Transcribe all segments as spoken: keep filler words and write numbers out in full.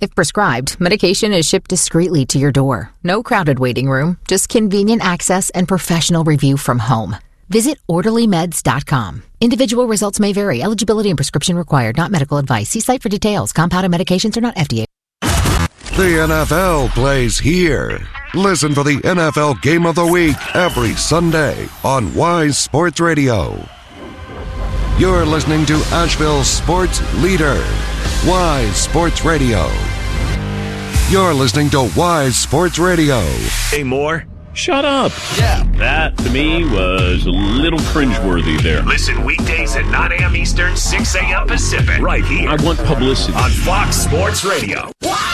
If prescribed, medication is shipped discreetly to your door. No crowded waiting room, just convenient access and professional review from home. Visit orderly meds dot com. Individual results may vary. Eligibility and prescription required. Not medical advice. See site for details. Compounded medications are not F D A. The N F L plays here. Listen for the N F L Game of the Week every Sunday on Wise Sports Radio. You're listening to Asheville's sports leader, Wise Sports Radio. You're listening to Wise Sports Radio. Hey, Moore. Shut up. Yeah. That, to me, was a little cringeworthy there. Listen weekdays at nine a.m. Eastern, six a.m. Pacific. Right here. I want publicity. On Fox Sports Radio.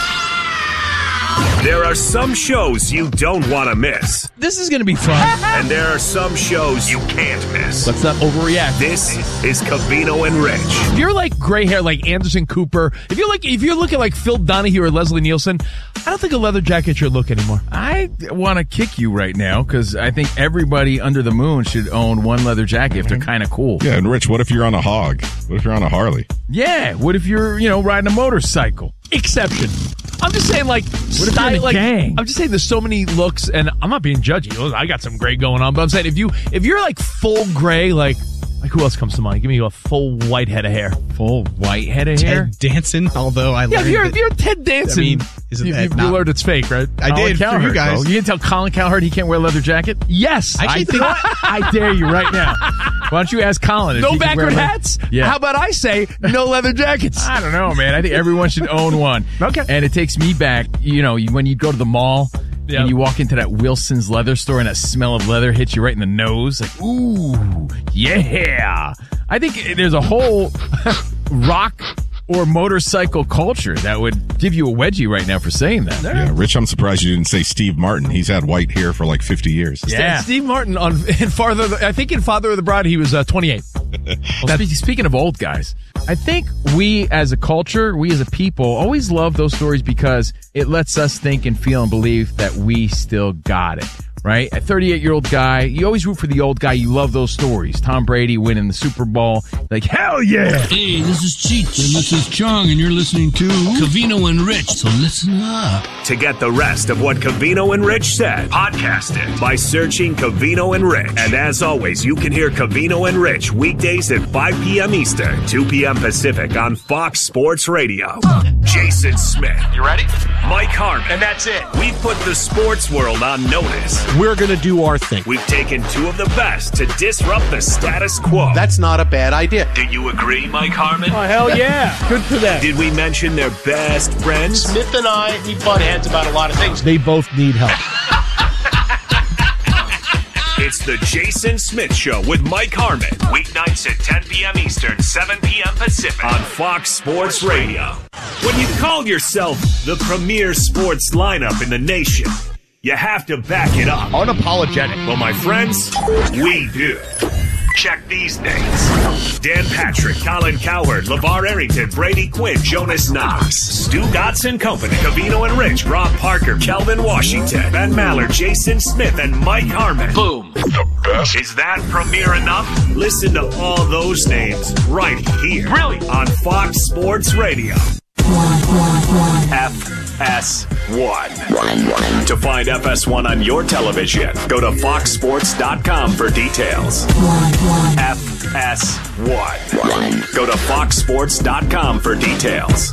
There are some shows you don't want to miss. This is going to be fun. And there are some shows you can't miss. Let's not overreact. This is Covino and Rich. If you're like gray hair like Anderson Cooper, if you're like if you're looking like Phil Donahue or Leslie Nielsen, I don't think a leather jacket's your look anymore. I want to kick you right now because I think everybody under the moon should own one leather jacket if they're kind of cool. Yeah, and Rich, what if you're on a hog? What if you're on a Harley? Yeah, what if you're, you know, riding a motorcycle? Exception. I'm just saying, like, what if style, you're in a like, gang? I'm just saying there's so many looks, and I'm not being judgy. I got some gray going on, but I'm saying if you if you're like full gray, like like who else comes to mind? Give me a full white head of hair. Full white head of hair? Ted Danson, although I yeah, learned if you're, that, if you're Ted Danson, I mean, isn't you, that you, not, you learned it's fake, right? I Colin did Cowherd, for you guys. Bro. You can tell Colin Cowherd he can't wear a leather jacket? Yes. I, I, think, I dare you right now. Why don't you ask Colin? If no he can backward wear hats? Yeah. How about I say no leather jackets? I don't know, man. I think everyone should own one. Okay. And it takes me back, you know, when you go to the mall Yep. and you walk into that Wilson's leather store and that smell of leather hits you right in the nose. Like, ooh, yeah. I think there's a whole rock or motorcycle culture that would give you a wedgie right now for saying that. Yeah, Rich, I'm surprised you didn't say Steve Martin. He's had white hair for like fifty years. Yeah. Steve Martin on in Father. I think in Father of the Bride he was uh, twenty-eight. Well, spe- speaking of old guys, I think we as a culture, we as a people, always love those stories because it lets us think and feel and believe that we still got it. Right? A thirty-eight-year-old guy, you always root for the old guy. You love those stories. Tom Brady winning the Super Bowl. Like, hell yeah. Hey, this is Cheech, and this is Chung, and you're listening to Covino and Rich, so listen up. To get the rest of what Covino and Rich said, podcast it by searching Covino and Rich. And as always, you can hear Covino and Rich weekdays at five p.m. Eastern, two p.m. Pacific on Fox Sports Radio. Jason Smith. You ready? Mike Harmon. And that's it. We put the sports world on notice. We're going to do our thing. We've taken two of the best to disrupt the status quo. That's not a bad idea. Do you agree, Mike Harmon? Oh, hell yeah. Good for them. Did we mention their best friends? Smith and I, we butt heads about a lot of things. They both need help. It's the Jason Smith Show with Mike Harmon. Weeknights at ten p.m. Eastern, seven p.m. Pacific on Fox Sports Radio. When you call yourself the premier sports lineup in the nation, you have to back it up. Unapologetic. Well, my friends, we do. Check these names. Dan Patrick, Colin Cowherd, LeVar Arrington, Brady Quinn, Jonas Knox, Stu Gotts and Company, Covino and Rich, Rob Parker, Kelvin Washington, Ben Maller, Jason Smith, and Mike Harmon. Boom. The best. Is that premiere enough? Listen to all those names right here. Really? On Fox Sports Radio. F S one. To find F S one on your television, go to fox sports dot com for details. F S one. Go to fox sports dot com for details.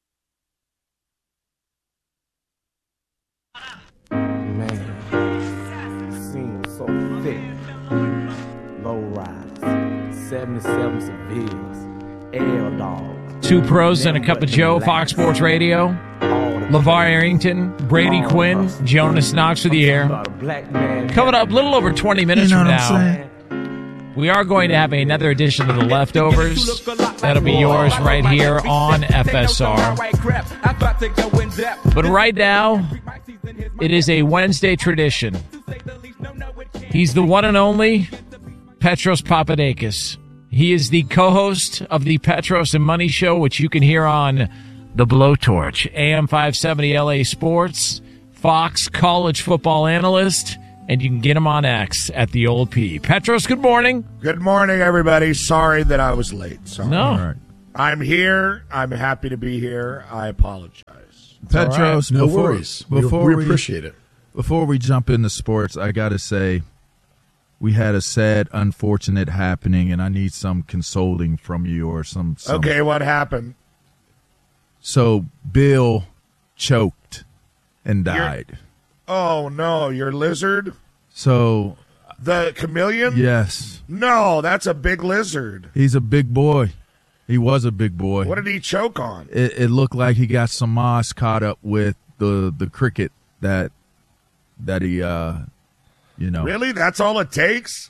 Man, seems so thick. Low rise, seventy-seven civilians, L dogs. Two pros and a cup of Joe, Fox Sports Radio. LeVar Arrington, Brady Quinn, Jonas Knox with the air. Coming up a little over twenty minutes you know from what I'm now, saying? we are going to have another edition of The Leftovers. That'll be yours right here on F S R. But right now, it is a Wednesday tradition. He's the one and only Petros Papadakis. He is the co-host of the Petros and Money Show, which you can hear on The Blowtorch, A M five seventy L A Sports, Fox college football analyst, and you can get him on X at the old P. Petros, good morning. Good morning, everybody. Sorry that I was late. Sorry. No. I'm here. I'm happy to be here. I apologize. Petros, No before, worries. We- Before we appreciate it. Before we jump into sports, I got to say we had a sad, unfortunate happening, and I need some consoling from you or some. some Okay, what happened? So Bill choked and died. You're, oh, no, your lizard? So. The chameleon? Yes. No, that's a big lizard. He's a big boy. He was a big boy. What did he choke on? It, it looked like he got some moss caught up with the the cricket that that he, uh, you know. Really? That's all it takes?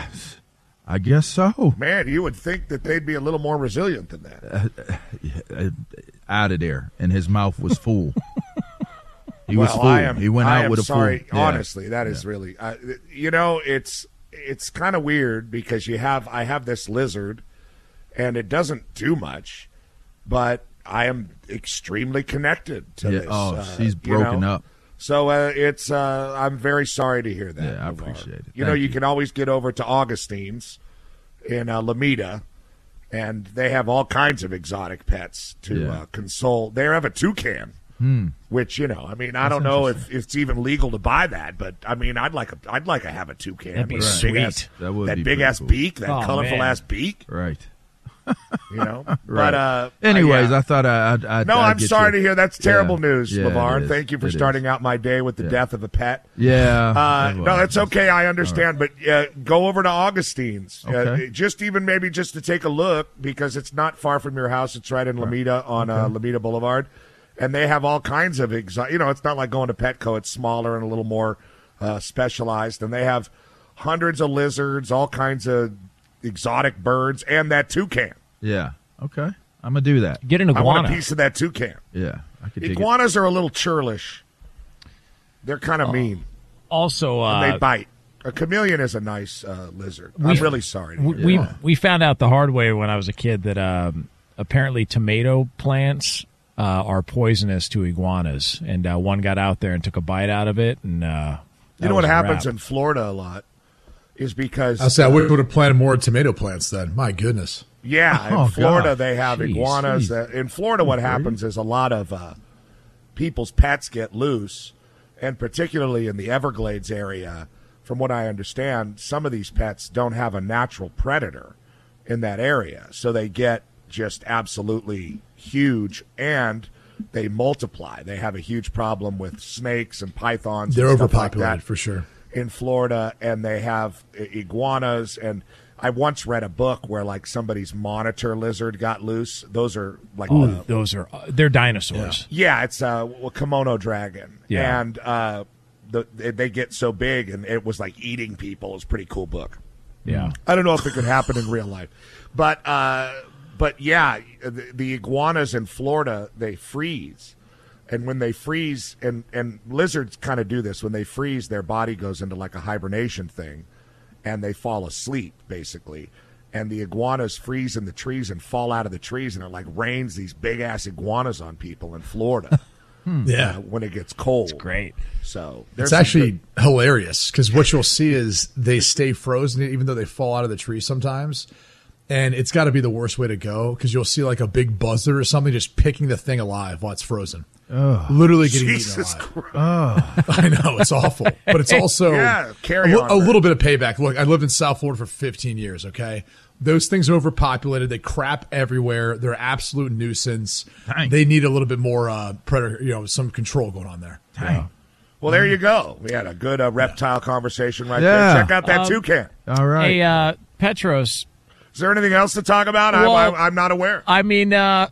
I guess so. Man, you would think that they'd be a little more resilient than that. Uh, uh, out of there, and his mouth was full. He well, was full. I am, he went I out am with a sorry. full. Yeah. Honestly, that is yeah. really, uh, you know, it's it's kind of weird because you have I have this lizard, and it doesn't do much, but I am extremely connected to Yeah, this. oh, uh, she's broken you know? up. So uh, it's uh, I'm very sorry to hear that. Yeah, I LeVar. appreciate it. You Thank know, you, you. can always get over to Augustine's in uh, Lomita, and they have all kinds of exotic pets to Yeah. uh, console. They have a toucan. Hmm. Which, you know, I mean, I That's don't know if it's even legal to buy that, but I mean, I'd like a, I'd like to have a toucan. That'd be with a sweet. Big ass, That would that be big pretty ass cool. beak, that Oh, colorful man. ass beak. Right. You know, Right. but uh, Anyways, yeah. I thought I, I'd, I'd no, I'd I'm get sorry you. to hear. That's terrible Yeah. news, Yeah, LeVar. it And is. thank you for It starting is. out my day with the Yeah. death of a pet. Yeah. Uh, Well, no, that's okay. I understand, but uh, go over to Augustine's. Okay. Uh, just even maybe just to take a look because it's not far from your house. It's right in Lomita on uh, Lomita Boulevard, and they have all kinds of exo- You know, it's not like going to Petco. It's smaller and a little more uh, specialized, and they have hundreds of lizards, all kinds of exotic birds, and that toucan. Yeah. Okay. I'm gonna do that. Get an I want iguana. a piece of that toucan. Yeah. I could dig it. Iguanas are a little churlish. They're kind of mean. Also, And uh, they bite. A chameleon is a nice uh, lizard. We- I'm really sorry. To hear we, we that. we found out the hard way when I was a kid that um, apparently tomato plants uh, are poisonous to iguanas, and uh, one got out there and took a bite out of it, and uh, You know what happens in Florida a lot is because I say I would have planted more tomato plants then. My goodness. yeah, in Oh, Florida God. they have Jeez, iguanas. jeez. That, in Florida, what happens is a lot of uh, people's pets get loose, and particularly in the Everglades area, from what I understand, some of these pets don't have a natural predator in that area, so they get just absolutely huge and they multiply. They have a huge problem with snakes and pythons. They're and stuff like overpopulated that for sure. in Florida, and they have i- iguanas. And I once read a book where like somebody's monitor lizard got loose. Those are like Ooh, uh, those are uh, they're dinosaurs. yeah, it's a uh, kimono dragon. Yeah. and uh, the, they they get so big, and it was like eating people. It was a pretty cool book. Yeah. I don't know if it could happen in real life, but uh, but yeah, the, the iguanas in Florida, they freeze, and when they freeze, and and lizards kind of do this when they freeze, their body goes into like a hibernation thing, and they fall asleep basically. And the iguanas freeze in the trees and fall out of the trees, and it like rains these big ass iguanas on people in Florida. Yeah. uh, when it gets cold. It's great. So there's It's some actually good- hilarious because what you'll see is they stay frozen even though they fall out of the tree sometimes. And it's got to be the worst way to go because you'll see like a big buzzard or something just picking the thing alive while it's frozen. Oh. Literally getting Jesus eaten alive. Oh. I know, it's awful. But it's also Yeah, carry a, li- on, a Rick. little bit of payback. Look, I lived in South Florida for fifteen years, okay? Those things are overpopulated. They crap everywhere. They're an absolute nuisance. Dang. They need a little bit more uh, predator, you know, some control going on there. Dang. well, there you go. We had a good uh, reptile conversation right Yeah. there. Check out that Um, toucan. All right. Hey, uh, Petros. Is there anything else to talk about? I'm, Well, I'm, I'm not aware. I mean, uh,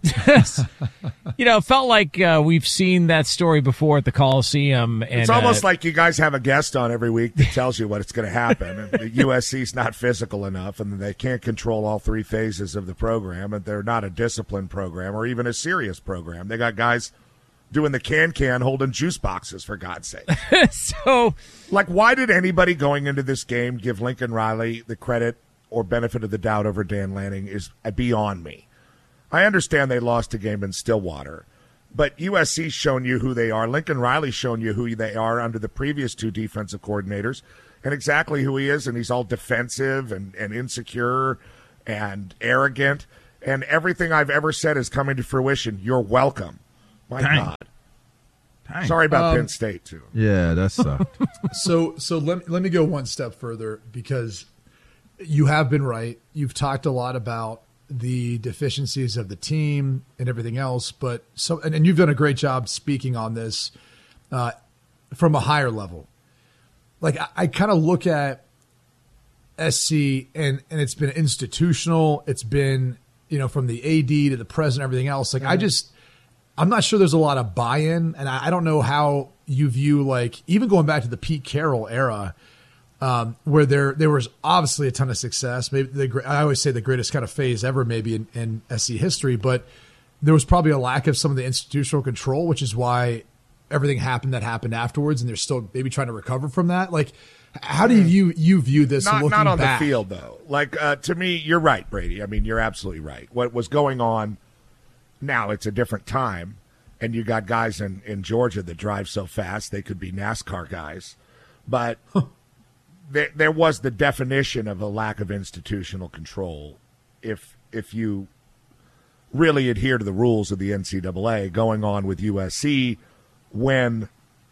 you know, it felt like uh, we've seen that story before at the Coliseum. And, It's almost uh, like you guys have a guest on every week that tells you what's going to happen. And the U S C's not physical enough, and they can't control all three phases of the program, and they're not a disciplined program or even a serious program. They got guys doing the can-can holding juice boxes, for God's sake. so, Like, why did anybody going into this game give Lincoln Riley the credit or benefit of the doubt over Dan Lanning is beyond me. I understand they lost a game in Stillwater, but U S C's shown you who they are. Lincoln Riley's shown you who they are under the previous two defensive coordinators and exactly who he is, and he's all defensive and, and insecure and arrogant, and everything I've ever said is coming to fruition. You're welcome. My Dang. God. Sorry about Um, Penn State, too. Yeah, that sucked. so so let, let me go one step further, because you have been right. You've talked a lot about the deficiencies of the team and everything else, but so and, and you've done a great job speaking on this uh, from a higher level. Like I, I kind of look at S C and and it's been institutional. It's been, you know, from the A D to the president, everything else. Like, mm-hmm. I just, I'm not sure there's a lot of buy-in, and I, I don't know how you view, like, even going back to the Pete Carroll era, um, where there there was obviously a ton of success. Maybe the, I always say the greatest kind of phase ever, maybe in, in S C history, but there was probably a lack of some of the institutional control, which is why everything happened that happened afterwards, and they're still maybe trying to recover from that. Like, how do you view, you view this? Not, looking not on back? the field, though. Like, uh, to me, you're right, Brady. I mean, you're absolutely right. What was going on now, it's a different time, and you got guys in, in Georgia that drive so fast they could be NASCAR guys. But there, there was the definition of a lack of institutional control if if you really adhere to the rules of the N C double A going on with U S C when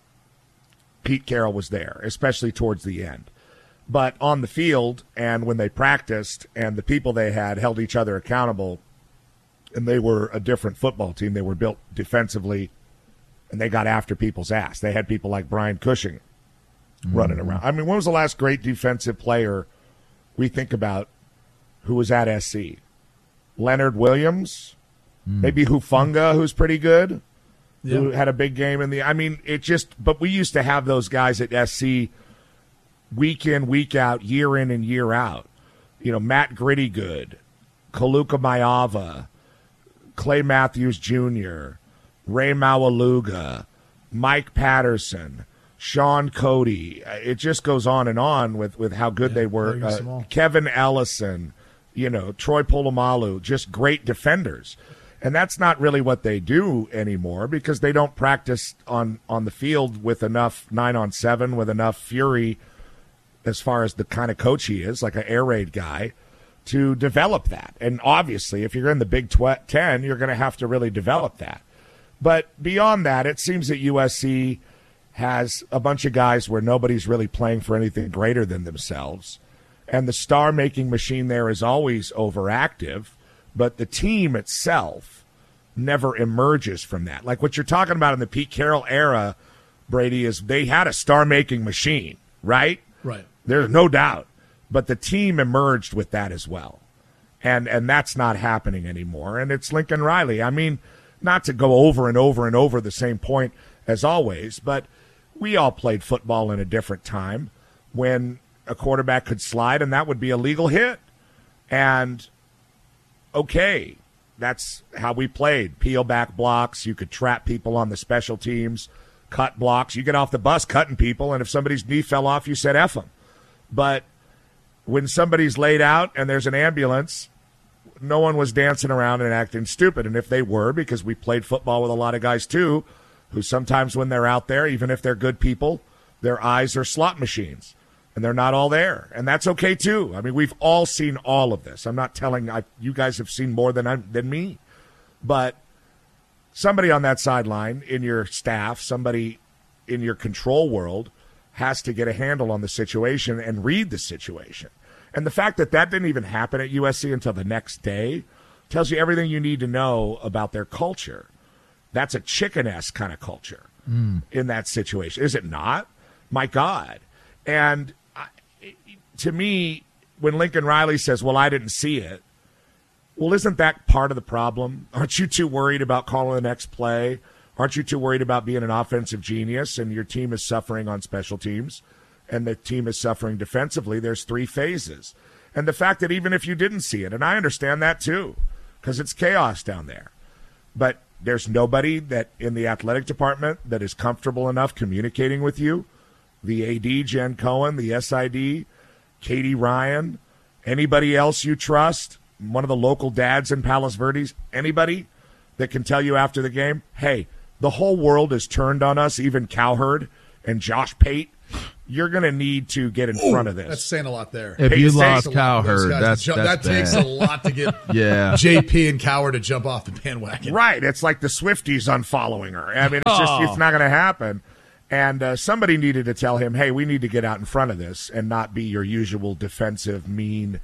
Pete Carroll was there, especially towards the end. But on the field and when they practiced and the people they had held each other accountable, and they were a different football team. They were built defensively, and they got after people's ass. They had people like Brian Cushing mm-hmm. running around. I mean, when was the last great defensive player we think about who was at S C? Leonard Williams? Mm. Maybe Hufanga, who's pretty good? Yeah. Who had a big game in the – I mean, it just – but we used to have those guys at S C week in, week out, year in and year out. You know, Matt Grittygood, Kaluka Maiava, Clay Matthews Junior, Ray Maualuga, Mike Patterson, Sean Cody. It just goes on and on with, with how good yeah, they were. Uh, Kevin Ellison, you know, Troy Polamalu, just great defenders. And that's not really what they do anymore because they don't practice on, on the field with enough nine on seven, with enough fury as far as the kind of coach he is, like an air raid guy, to develop that. And obviously, if you're in the Big Ten, you're going to have to really develop that. But beyond that, it seems that U S C has a bunch of guys where nobody's really playing for anything greater than themselves. And the star-making machine there is always overactive, but the team itself never emerges from that. Like what you're talking about in the Pete Carroll era, Brady, is they had a star-making machine, right? Right. There's no doubt. But the team emerged with that as well. And and that's not happening anymore. And it's Lincoln Riley. I mean, not to go over and over and over the same point as always, but we all played football in a different time when a quarterback could slide and that would be a legal hit. And, okay, that's how we played. Peel back blocks. You could trap people on the special teams, cut blocks. You get off the bus cutting people, and if somebody's knee fell off, you said F them. But when somebody's laid out and there's an ambulance, no one was dancing around and acting stupid. And if they were, because we played football with a lot of guys too, who sometimes when they're out there, even if they're good people, their eyes are slot machines and they're not all there. And that's okay too. I mean, we've all seen all of this. I'm not telling I, you guys have seen more than I, than me, but somebody on that sideline in your staff, somebody in your control world has to get a handle on the situation and read the situation. And the fact that that didn't even happen at U S C until the next day tells you everything you need to know about their culture. That's a chicken-esque kind of culture mm. in that situation. Is it not? My God. And I, to me, when Lincoln Riley says, well, I didn't see it, well, isn't that part of the problem? Aren't you too worried about calling the next play? Aren't you too worried about being an offensive genius and your team is suffering on special teams and the team is suffering defensively? There's three phases. And the fact that even if you didn't see it, and I understand that too, because it's chaos down there, but there's nobody that in the athletic department that is comfortable enough communicating with you. The A D, Jen Cohen, the S I D, Katie Ryan, anybody else you trust, one of the local dads in Palos Verdes, anybody that can tell you after the game, hey, the whole world is turned on us, even Cowherd and Josh Pate you're going to need to get in Ooh, front of this. That's saying a lot there. If Hey, you it lost takes a lot Cowherd, that's, Jump- that's that takes bad. a lot to get Yeah. J P and Coward to jump off the bandwagon. Right. It's like the Swifties unfollowing her. I mean, it's just, Oh. it's not going to happen. And uh, somebody needed to tell him, hey, we need to get out in front of this and not be your usual defensive, mean,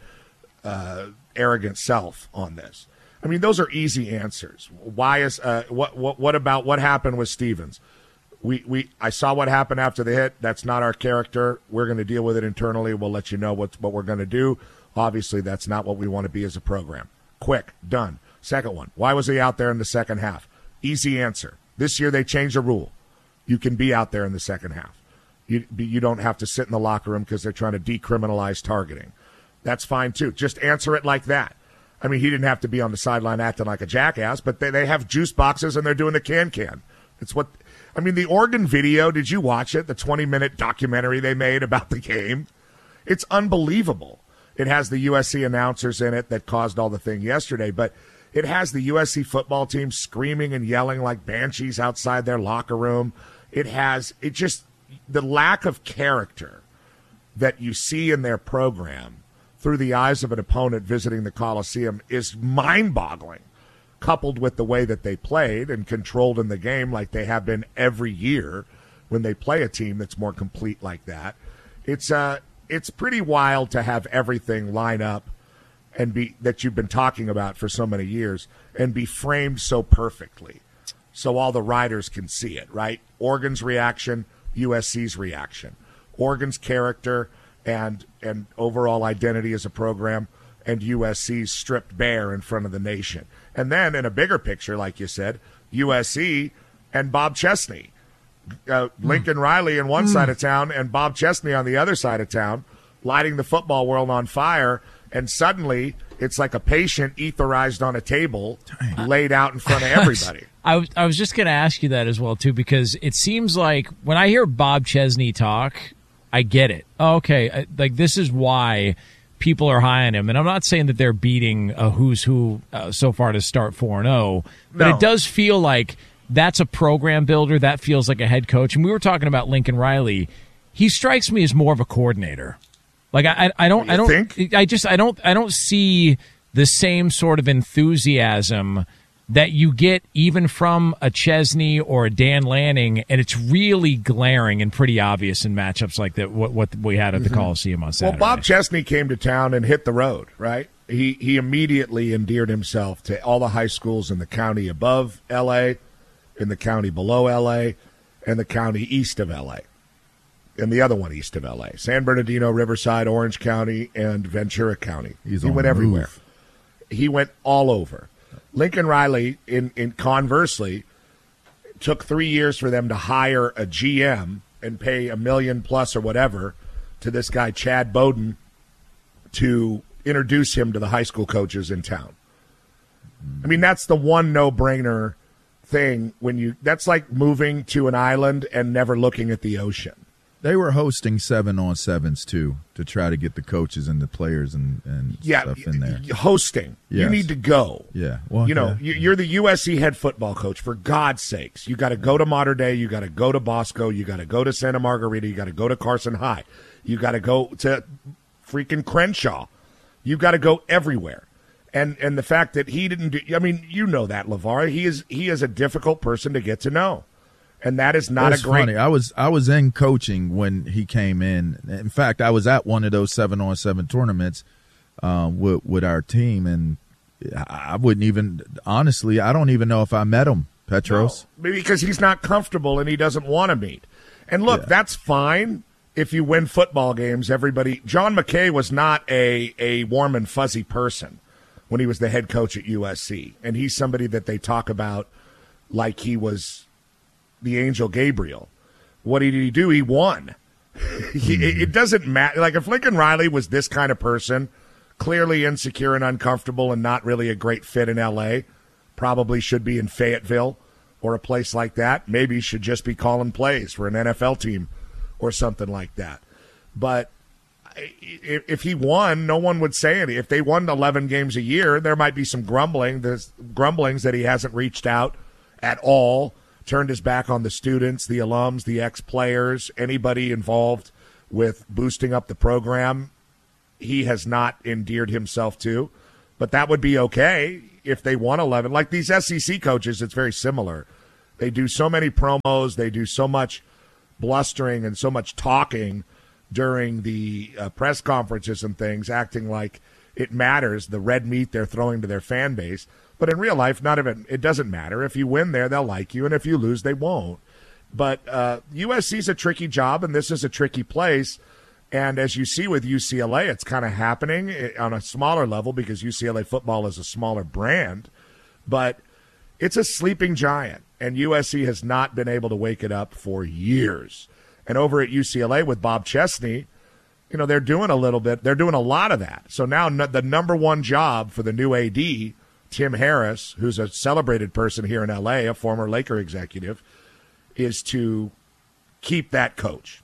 uh, arrogant self on this. I mean, those are easy answers. Why is, uh, what, what, what about what happened with Stevens? We, we, I saw what happened after the hit. That's not our character. We're going to deal with it internally. We'll let you know what, what we're going to do. Obviously, that's not what we want to be as a program. Quick, done. Second one, why was he out there in the second half? Easy answer. This year they changed the rule. You can be out there in the second half. You, you don't have to sit in the locker room because they're trying to decriminalize targeting. That's fine, too. Just answer it like that. I mean, he didn't have to be on the sideline acting like a jackass, but they, they have juice boxes and they're doing the can-can. It's what... I mean, the Oregon video, did you watch it? The twenty-minute documentary they made about the game? It's unbelievable. It has the U S C announcers in it that caused all the thing yesterday, but it has the U S C football team screaming and yelling like banshees outside their locker room. It has, it just, the lack of character that you see in their program through the eyes of an opponent visiting the Coliseum is mind-boggling. Coupled with the way that they played and controlled in the game like they have been every year when they play a team that's more complete like that. It's uh, it's pretty wild to have everything line up and be that you've been talking about for so many years and be framed so perfectly so all the riders can see it, right? Oregon's reaction, U S C's reaction. Oregon's character and and overall identity as a program, and U S C's stripped bare in front of the nation. And then in a bigger picture, like you said, U S C and Bob Chesney. Uh, Lincoln mm. Riley on one mm. side of town and Bob Chesney on the other side of town, lighting the football world on fire. And suddenly it's like a patient etherized on a table, Dang. laid out in front of everybody. I was, I was just going to ask you that as well, too, because it seems like when I hear Bob Chesney talk, I get it. Oh, okay, like this is why people are high on him. And I'm not saying that they're beating a who's who uh, so far to start four and oh, but no. It does feel like that's a program builder. That feels like a head coach. And we were talking about Lincoln Riley. He strikes me as more of a coordinator. Like I, I don't, you I don't, think? I just, I don't, I don't see the same sort of enthusiasm that you get even from a Chesney or a Dan Lanning, and it's really glaring and pretty obvious in matchups like that. What, what we had at the mm-hmm. Coliseum on Saturday. Well, Bob Chesney came to town and hit the road, right? He he immediately endeared himself to all the high schools in the county above L A, in the county below L A, and the county east of L A, and the other one east of L A, San Bernardino, Riverside, Orange County, and Ventura County. He's he on went the everywhere. move. He went all over. Lincoln Riley, in, in conversely, took three years for them to hire a G M and pay a million plus or whatever to this guy, Chad Bowden, to introduce him to the high school coaches in town. I mean, that's the one no-brainer thing when you – that's like moving to an island and never looking at the ocean. They were hosting seven-on-sevens, too, to try to get the coaches and the players and, and yeah, stuff in there. Hosting. Yes. You need to go. Yeah. Well, you know, yeah. you're the U S C head football coach. For God's sakes, you got to go to Mater Dei. You got to go to Bosco. You got to go to Santa Margarita. You got to go to Carson High. You got to go to freaking Crenshaw. You got to go everywhere. And and the fact that he didn't do – I mean, you know that, LeVar. He is, he is a difficult person to get to know. And that is not It's a great. Funny. I was I was in coaching when he came in. In fact, I was at one of those seven on seven tournaments um, with with our team, and I wouldn't even honestly. I don't even know if I met him, Petros. No, because he's not comfortable and he doesn't want to meet. And look, yeah. that's fine if you win football games. Everybody. John McKay was not a a warm and fuzzy person when he was the head coach at U S C, and he's somebody that they talk about like he was the angel Gabriel. What did he do? He won. he, it doesn't matter. Like if Lincoln Riley was this kind of person, clearly insecure and uncomfortable and not really a great fit in L A, probably should be in Fayetteville or a place like that. Maybe he should just be calling plays for an N F L team or something like that. But if he won, no one would say anything. If they won eleven games a year, there might be some grumbling. There's grumblings that he hasn't reached out at all, turned his back on the students, the alums, the ex-players, anybody involved with boosting up the program, he has not endeared himself to. But that would be okay if they won eleven. Like these S E C coaches, it's very similar. They do so many promos, they do so much blustering and so much talking during the uh, press conferences and things, acting like it matters, the red meat they're throwing to their fan base. But in real life, none of it, it doesn't matter. If you win there, they'll like you, and if you lose, they won't. But uh, U S C's a tricky job, and this is a tricky place. And as you see with U C L A, it's kind of happening on a smaller level because U C L A football is a smaller brand. But it's a sleeping giant, and U S C has not been able to wake it up for years. And over at U C L A with Bob Chesney, you know, they're doing a little bit. They're doing a lot of that. So now no, the number one job for the new A D, Tim Harris, who's a celebrated person here in L A, a former Laker executive, is to keep that coach.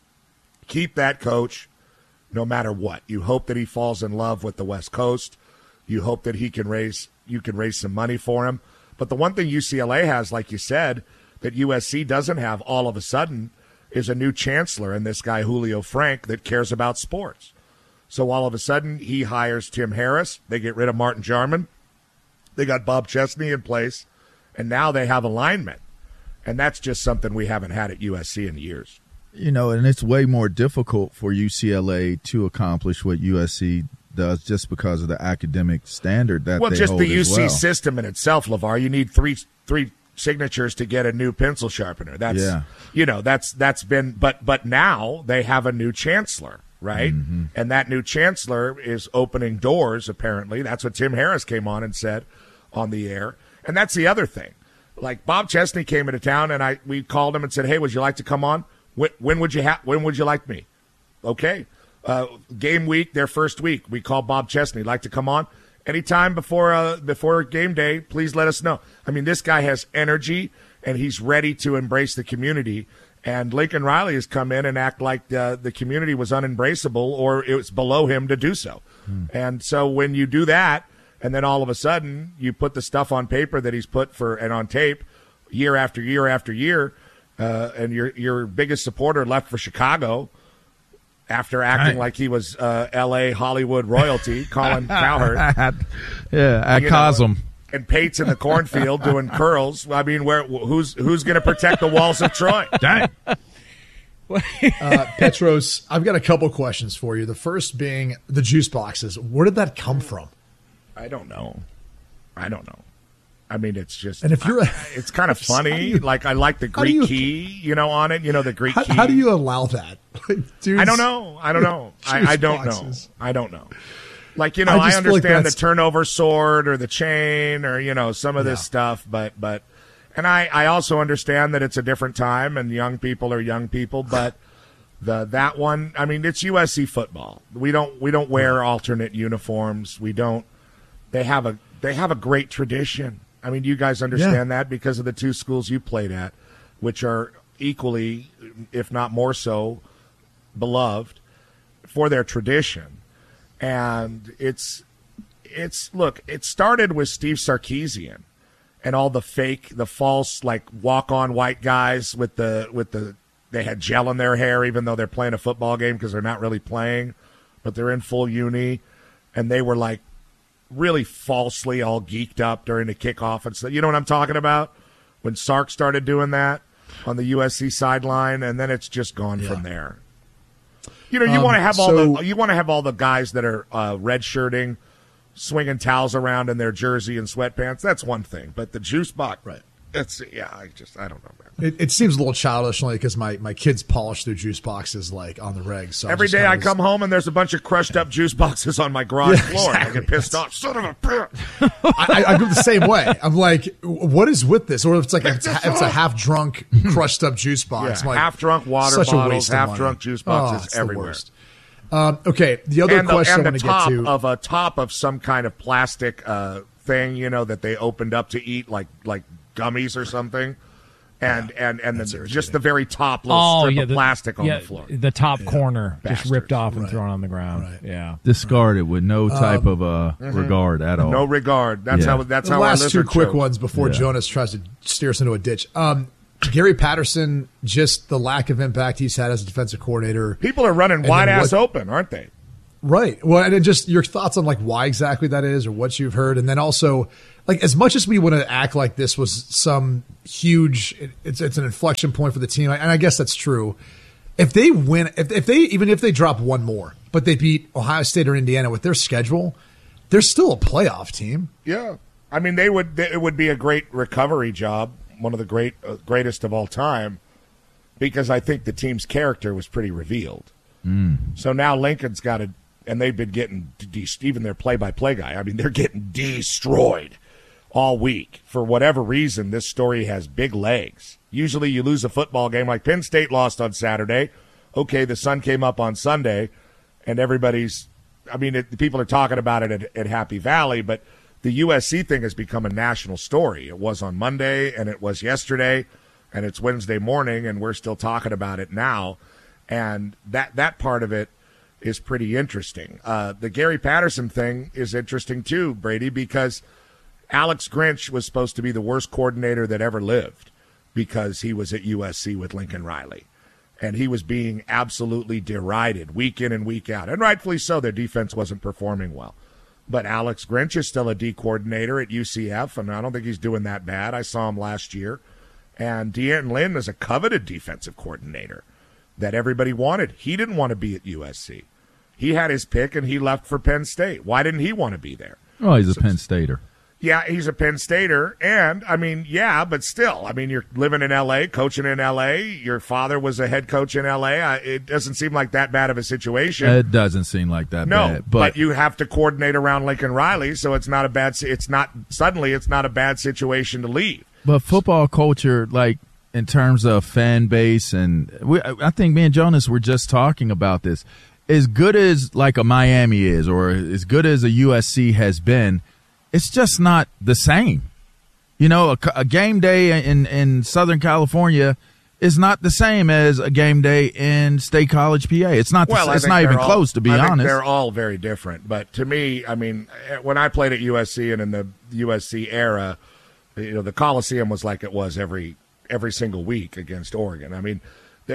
Keep that coach no matter what. You hope that he falls in love with the West Coast. You hope that he can raise you can raise some money for him. But the one thing U C L A has, like you said, that U S C doesn't have all of a sudden is a new chancellor in this guy Julio Frank that cares about sports. So all of a sudden he hires Tim Harris. They get rid of Martin Jarman. They got Bob Chesney in place, and now they have alignment. And that's just something we haven't had at U S C in years. You know, and it's way more difficult for U C L A to accomplish what U S C does just because of the academic standard that well, they just hold the U C as well. system in itself, LeVar. You need three three signatures to get a new pencil sharpener. That's yeah. you know, that's that's been but but now they have a new chancellor, right? Mm-hmm. And that new chancellor is opening doors, apparently. That's what Tim Harris came on and said on the air. And that's the other thing. Like Bob Chesney came into town and I we called him and said, "Hey, would you like to come on? When, when would you ha- when would you like me?" Okay. Uh, game week, their first week, we called Bob Chesney. Like to come on anytime before uh, before game day? Please let us know. I mean, this guy has energy and he's ready to embrace the community. And Lincoln Riley has come in and act like uh, the community was unembraceable or it was below him to do so. Hmm. And so when you do that, and then all of a sudden you put the stuff on paper that he's put for and on tape year after year after year. Uh, and your your biggest supporter left for Chicago after acting right. like he was uh, L A Hollywood royalty, Colin Cowherd. yeah, at you Cosm. Know, and Pate's in the cornfield doing curls. I mean, where who's who's going to protect the walls of Troy? Dang. uh, Petros, I've got a couple questions for you. The first being the juice boxes. Where did that come from? I don't know. I don't know. I mean, it's just, and if you're, I, it's kind of funny. You, like I like the Greek you, key, you know, on it. You know, the Greek how, key. How do you allow that? Dude, I don't know. I don't know. I, I don't boxes. know. I don't know. Like you know, I, I like understand the turnover sword or the chain or you know some of this yeah. stuff, but but, and I I also understand that it's a different time and young people are young people, but the that one, I mean, it's U S C football. We don't we don't wear alternate uniforms. We don't. They have a they have a great tradition. I mean, you guys understand yeah. that because of the two schools you played at, which are equally, if not more so, beloved for their tradition. And it's, it's look, it started with Steve Sarkisian and all the fake, the false, like walk-on white guys with the with the they had gel in their hair, even though they're playing a football game because they're not really playing, but they're in full uni, and they were like. Really falsely all geeked up during the kickoff and stuff. You know what I'm talking about? When Sark started doing that on the U S C sideline, and then it's just gone yeah. from there. You know, you um, want to have all so, the you want to have all the guys that are uh, red shirting, swinging towels around in their jersey and sweatpants. That's one thing, but the juice box, right? It's yeah, I just I don't know, man. It, it seems a little childish only because my, my kids polish their juice boxes like on the reg. So every day I come home and there's a bunch of crushed up juice boxes on my garage yeah, floor. Exactly. And I get pissed off. Son of a bitch. I, I go the same way. I'm like, what is with this? Or if it's like a, it's, it's a half drunk, crushed up juice box. Yeah, like, half drunk water bottles, half drunk juice boxes oh, everywhere. Um, okay, the other and question the, I want to get to of a top of some kind of plastic uh, thing, you know, that they opened up to eat, like like gummies or something. And, yeah, and and the, just the very top little oh, strip yeah, of the, plastic on yeah, the floor. The top yeah. corner Bastards. just ripped off and right. thrown on the ground. Right. Yeah, discarded with no type um, of uh, mm-hmm. regard at all. No regard. That's yeah. how. That's the how. Last our two quick chose. ones before yeah. Jonas tries to steer us into a ditch. Um, Gary Patterson, just the lack of impact he's had as a defensive coordinator. People are running wide ass what, open, aren't they? Right. Well, and then just your thoughts on like why exactly that is or what you've heard. And then also, like, as much as we want to act like this was some huge, it's it's an inflection point for the team, and I guess that's true. If they win, if, if they, even if they drop one more, but they beat Ohio State or Indiana with their schedule, they're still a playoff team. Yeah. I mean, they would, it would be a great recovery job, one of the great, uh, greatest of all time, because I think the team's character was pretty revealed. Mm. So now Lincoln's got to, and they've been getting, de- even their play-by-play guy, I mean, they're getting destroyed all week. For whatever reason, this story has big legs. Usually you lose a football game like Penn State lost on Saturday. Okay, the sun came up on Sunday, and everybody's, I mean, it, people are talking about it at, at Happy Valley, but the U S C thing has become a national story. It was on Monday, and it was yesterday, and it's Wednesday morning, and we're still talking about it now. And that, that part of it is pretty interesting. Uh, the Gary Patterson thing is interesting too, Brady, because Alex Grinch was supposed to be the worst coordinator that ever lived because he was at U S C with Lincoln Riley. And he was being absolutely derided week in and week out. And rightfully so, their defense wasn't performing well. But Alex Grinch is still a D coordinator at U C F, and I don't think he's doing that bad. I saw him last year. And D'Anton Lynn is a coveted defensive coordinator that everybody wanted. He didn't want to be at U S C. He had his pick, and he left for Penn State. Why didn't he want to be there? Oh, he's a so, Penn Stater. Yeah, he's a Penn Stater, and, I mean, yeah, but still, I mean, you're living in L A, coaching in L A, your father was a head coach in L A. I, it doesn't seem like that bad of a situation. It doesn't seem like that no, bad. But, but you have to coordinate around Lincoln Riley, so it's not a bad, it's not, suddenly it's not a bad situation to leave. But football culture, like, in terms of fan base, and we, I think me and Jonas were just talking about this, as good as, like, a Miami is, or as good as a U S C has been, it's just not the same. You know, a, a game day in, in Southern California is not the same as a game day in State College, P A. It's not. The, well, it's not even all, close, to be I honest. Think they're all very different. But to me, I mean, when I played at U S C and in the U S C era, you know, the Coliseum was like it was every every single week against Oregon. I mean,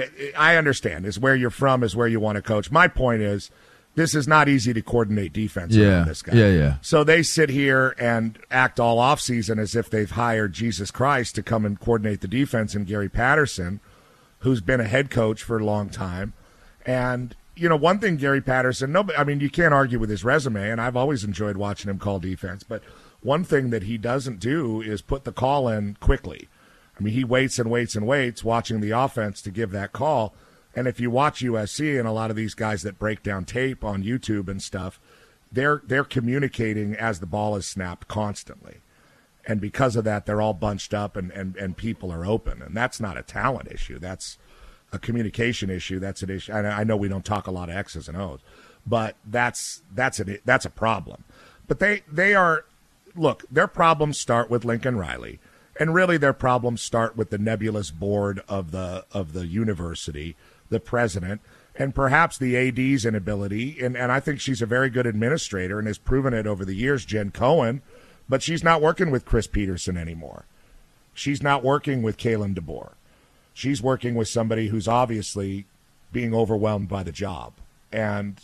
I understand. Is where you're from is where you want to coach. My point is, this is not easy to coordinate defense yeah, around this guy. Yeah, yeah. So they sit here and act all offseason as if they've hired Jesus Christ to come and coordinate the defense in Gary Patterson, who's been a head coach for a long time. And, you know, one thing Gary Patterson, no, I mean, you can't argue with his resume, and I've always enjoyed watching him call defense. But one thing that he doesn't do is put the call in quickly. I mean, he waits and waits and waits watching the offense to give that call. And if you watch U S C and a lot of these guys that break down tape on YouTube and stuff, they're they're communicating as the ball is snapped constantly. And because of that, they're all bunched up and, and, and people are open. And that's not a talent issue. That's a communication issue. That's an issue. I, I know we don't talk a lot of X's and O's, but that's that's a, that's a problem. But they, they are – look, their problems start with Lincoln Riley. And really their problems start with the nebulous board of the of the university, the president, and perhaps the A D's inability. And, and I think she's a very good administrator and has proven it over the years, Jen Cohen, but she's not working with Chris Peterson anymore. She's not working with Kalen DeBoer. She's working with somebody who's obviously being overwhelmed by the job. And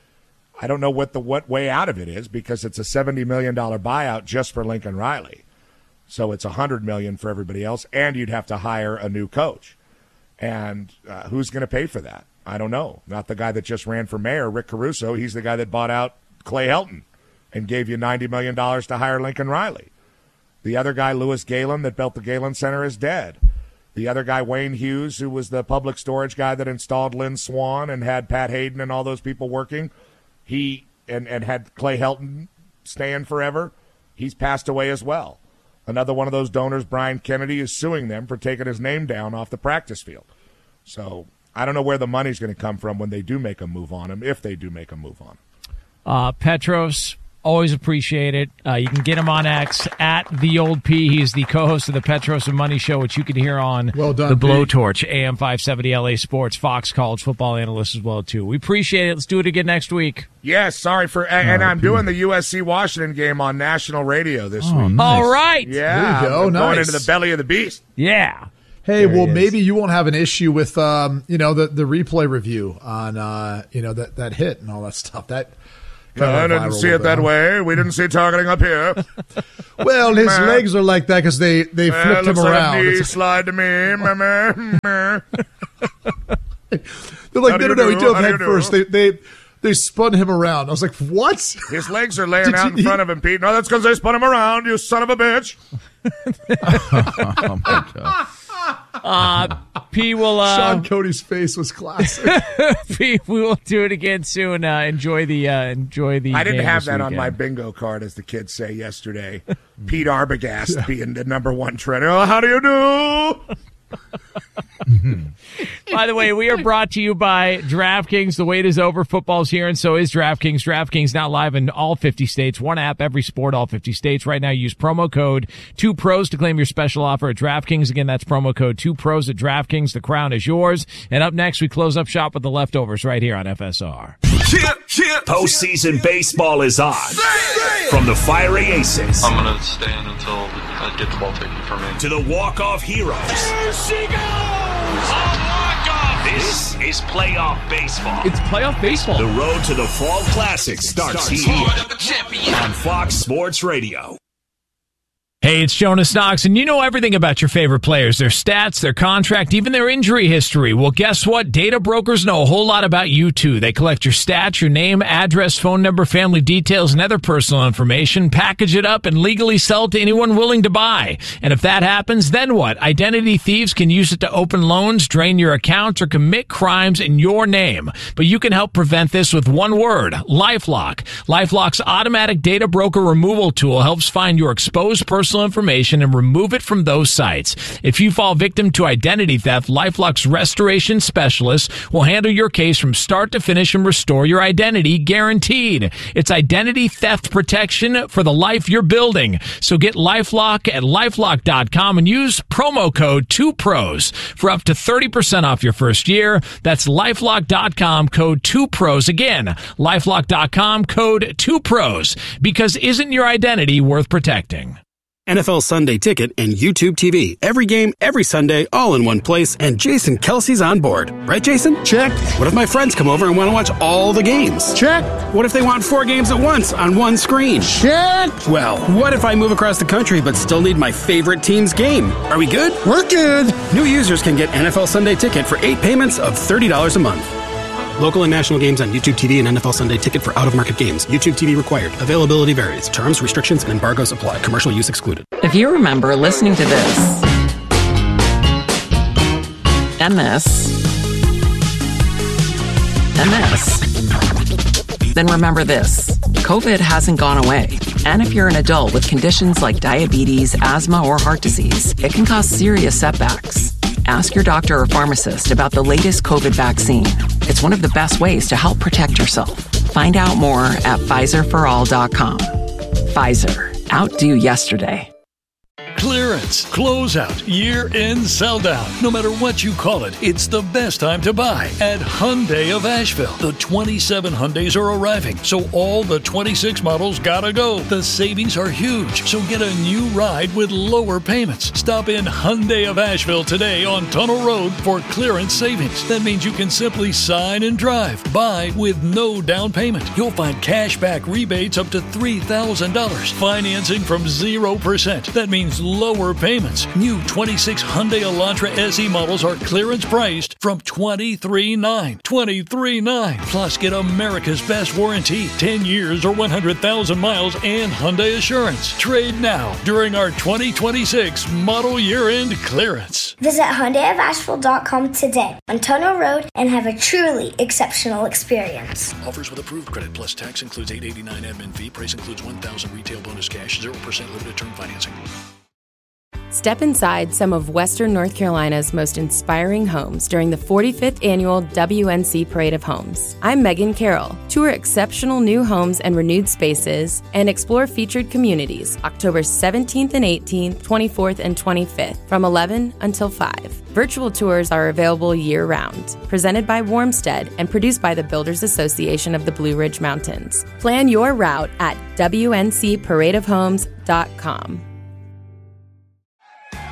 I don't know what the what way out of it is because it's a seventy million dollars buyout just for Lincoln Riley. So it's one hundred million dollars for everybody else, and you'd have to hire a new coach. And uh, who's going to pay for that? I don't know. Not the guy that just ran for mayor, Rick Caruso. He's the guy that bought out Clay Helton and gave you ninety million dollars to hire Lincoln Riley. The other guy, Louis Galen, that built the Galen Center, is dead. The other guy, Wayne Hughes, who was the public storage guy that installed Lynn Swan and had Pat Hayden and all those people working, he and, and had Clay Helton staying forever, he's passed away as well. Another one of those donors, Brian Kennedy, is suing them for taking his name down off the practice field. So I don't know where the money's going to come from when they do make a move on him, if they do make a move on him. Uh, Petros, always appreciate it. Uh, you can get him on X at the old P. He is the co-host of the Petros and Money Show, which you can hear on well done, the P. Blowtorch, A M five seventy L A Sports, Fox College football analyst as well, too. We appreciate it. Let's do it again next week. Yes, sorry for, and, and I'm doing the U S C Washington game on national radio this oh, week. Nice. All right. Yeah, there you go. I'm nice. going into the belly of the beast. Yeah. Hey, There well, he is. maybe you won't have an issue with, um, you know, the, the replay review on, uh, you know, that, that hit and all that stuff. That No, I didn't see it that way. We didn't see targeting up here. Well, his Meh. legs are like that because they, they Well, flipped him looks like a around. knee It's- slide to me. Meh, meh, meh. They're like, How no, do no, you no, he do? dove How do you head do? first. They, they, they spun him around. I was like, what? His legs are laying Did out you- in front of him, Pete. No, that's because they spun him around, you son of a bitch. Oh my god. Uh, P will. Uh, Sean Cody's face was classic. P, we will do it again soon. Uh, enjoy the. Uh, enjoy the. I didn't game have this that on my weekend. bingo card, as the kids say yesterday. Pete Arbogast being the number one trender. Oh, how do you do? By the way, we are brought to you by DraftKings. The wait is over. Football's here, and so is DraftKings. DraftKings now live in all fifty states. One app, every sport, all fifty states. Right now, use promo code two pros to claim your special offer at DraftKings. Again, that's promo code two pros at DraftKings. The crown is yours. And up next, we close up shop with the leftovers right here on F S R. Postseason baseball is on. From the fiery aces I'm going to stand until I get the ball taken from me. to the walk-off heroes. There she goes! A walk-off! This is playoff baseball. It's playoff baseball. The road to the Fall Classic starts here on Fox Sports Radio. Hey, it's Jonas Knox, and you know everything about your favorite players, their stats, their contract, even their injury history. Well, guess what? Data brokers know a whole lot about you, too. They collect your stats, your name, address, phone number, family details, and other personal information, package it up, and legally sell it to anyone willing to buy. And if that happens, then what? Identity thieves can use it to open loans, drain your accounts, or commit crimes in your name. But you can help prevent this with one word, LifeLock. LifeLock's automatic data broker removal tool helps find your exposed personal information and remove it from those sites. If you fall victim to identity theft, LifeLock's restoration specialist will handle your case from start to finish and restore your identity guaranteed. It's identity theft protection for the life you're building. So get LifeLock at LifeLock dot com and use promo code two pros for up to thirty percent off your first year. That's LifeLock dot com, code two pros. Again, LifeLock dot com, code two pros. Because isn't your identity worth protecting? N F L Sunday Ticket and YouTube T V. Every game, every Sunday, all in one place, and Jason Kelsey's on board. Right, Jason? Check. What if my friends come over and want to watch all the games? Check. What if they want four games at once on one screen? Check. Well, what if I move across the country but still need my favorite team's game? Are we good? We're good. New users can get N F L Sunday Ticket for eight payments of thirty dollars a month. Local and national games on YouTube T V and N F L Sunday Ticket for out-of-market games. YouTube T V required. Availability varies. Terms, restrictions, and embargoes apply. Commercial use excluded. If you remember listening to this and this and this, then remember this. COVID hasn't gone away. And if you're an adult with conditions like diabetes, asthma, or heart disease, it can cause serious setbacks. Ask your doctor or pharmacist about the latest COVID vaccine. It's one of the best ways to help protect yourself. Find out more at Pfizer for all dot com. Pfizer. Outdo yesterday. Clearance, closeout, year-end sell-down. No matter what you call it, it's the best time to buy at Hyundai of Asheville. The twenty-seven Hyundais are arriving, so all the twenty-six models gotta go. The savings are huge, so get a new ride with lower payments. Stop in Hyundai of Asheville today on Tunnel Road for clearance savings. That means you can simply sign and drive. Buy with no down payment. You'll find cash back rebates up to three thousand dollars. Financing from zero percent. That means lower payments. New twenty-six Hyundai Elantra S E models are clearance priced from twenty-three thousand nine hundred dollars. twenty-three thousand nine hundred dollars. Plus, get America's best warranty, ten years or one hundred thousand miles, and Hyundai Assurance. Trade now during our twenty twenty-six model year-end clearance. Visit Hyundai of Asheville dot com today on Tunnel Road and have a truly exceptional experience. Offers with approved credit plus tax includes eight dollars and eighty-nine cents admin fee. Price includes one thousand dollars retail bonus cash, zero percent limited term financing. Step inside some of Western North Carolina's most inspiring homes during the forty-fifth Annual W N C Parade of Homes. I'm Megan Carroll. Tour exceptional new homes and renewed spaces and explore featured communities October seventeenth and eighteenth, twenty-fourth and twenty-fifth from eleven until five. Virtual tours are available year-round. Presented by Warmstead and produced by the Builders Association of the Blue Ridge Mountains. Plan your route at W N C parade of homes dot com.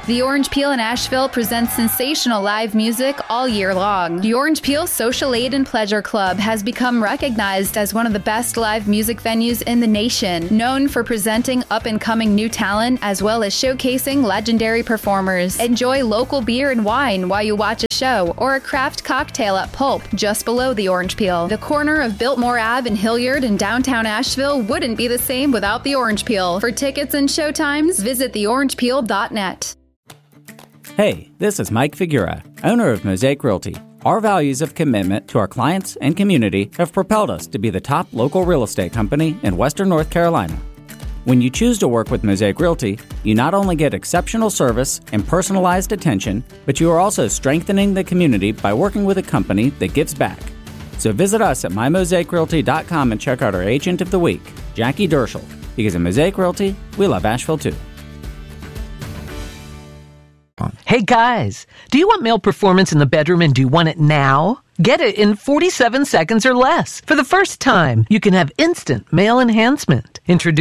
The Orange Peel in Asheville presents sensational live music all year long. The Orange Peel Social Aid and Pleasure Club has become recognized as one of the best live music venues in the nation, known for presenting up-and-coming new talent as well as showcasing legendary performers. Enjoy local beer and wine while you watch a show or a craft cocktail at Pulp just below the Orange Peel. The corner of Biltmore Ave and Hilliard in downtown Asheville wouldn't be the same without the Orange Peel. For tickets and showtimes, visit the orange peel dot net. Hey, this is Mike Figura, owner of Mosaic Realty. Our values of commitment to our clients and community have propelled us to be the top local real estate company in Western North Carolina. When you choose to work with Mosaic Realty, you not only get exceptional service and personalized attention, but you are also strengthening the community by working with a company that gives back. So visit us at my mosaic realty dot com and check out our Agent of the Week, Jackie Derschel, because at Mosaic Realty, we love Asheville too. Hey guys, do you want male performance in the bedroom and do you want it now? Get it in forty-seven seconds or less. For the first time, you can have instant male enhancement. Introduce